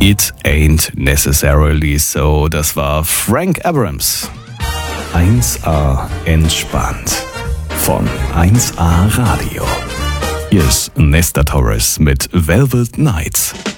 It Ain't Necessarily So, das war Frank Abrams. 1A entspannt von 1A Radio. Hier ist Nesta Torres mit Velvet Nights.